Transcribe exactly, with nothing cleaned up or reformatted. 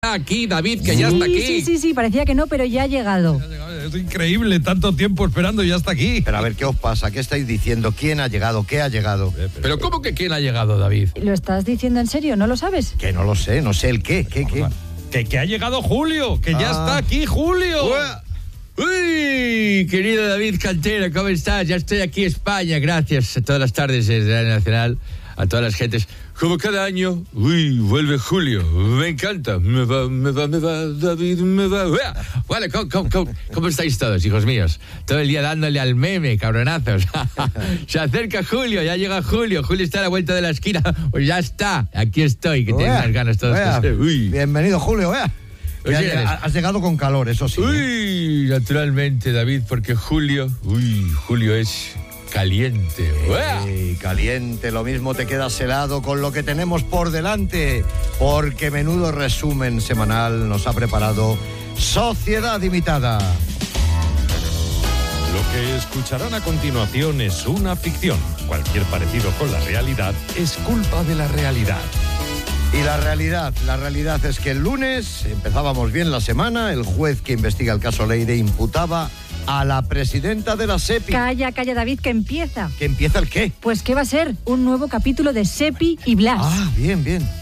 Aquí, David, que sí, ya está aquí. Sí, sí, sí, parecía que no, pero ya ha llegado. Es increíble, tanto tiempo esperando y ya está aquí. Pero a ver, ¿qué os pasa? ¿Qué estáis diciendo? ¿Quién ha llegado? ¿Qué ha llegado? Pero ¿cómo que quién ha llegado, David? ¿Lo estás diciendo en serio? ¿No lo sabes? Que no lo sé, no sé el qué, qué, qué. Que, que ha llegado Julio, que ya Ah. está aquí Julio. Ué. Uy, querido David Cantero, ¿cómo estás? Ya estoy aquí en España, gracias a todas las tardes desde la Nacional, a todas las gentes. Como cada año, uy, vuelve Julio, me encanta, me va, me va, me va, David, me va. Uea. Vale, ¿cómo, cómo, cómo, ¿cómo estáis todos, hijos míos? Todo el día dándole al meme, cabronazos. Se acerca Julio, ya llega Julio, Julio está a la vuelta de la esquina, pues ya está, aquí estoy, que tienen unas ganas todos. Uea. Uy. Bienvenido, Julio, vea. Oye, Has, eres- has llegado con calor, eso sí. Uy, naturalmente, David, porque Julio, uy, Julio es caliente. ¡Uah! Ey, caliente, lo mismo te quedas helado con lo que tenemos por delante, porque menudo resumen semanal nos ha preparado Sociedad Imitada. Lo que escucharán a continuación es una ficción. Cualquier parecido con la realidad es culpa de la realidad. Y la realidad, la realidad es que el lunes empezábamos bien la semana, el juez que investiga el caso Leire imputaba a la presidenta de la SEPI. Calla, calla, David, que empieza. ¿Que empieza el qué? Pues ¿qué va a ser? Un nuevo capítulo de Sepi y Blas. Ah, bien, bien.